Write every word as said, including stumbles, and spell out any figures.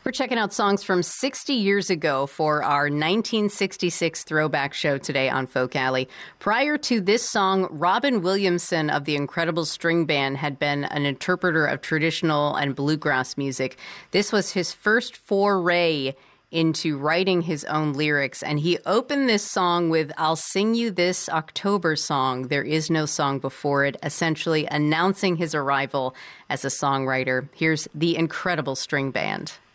We're checking out songs from sixty years ago for our nineteen sixty-six throwback show today on Folk Alley. Prior to this song, Robin Williamson of the Incredible String Band had been an interpreter of traditional and bluegrass music. This was his first foray into writing his own lyrics, and he opened this song with "I'll Sing You This October Song, There Is No Song Before It," essentially announcing his arrival as a songwriter. Here's the Incredible String Band.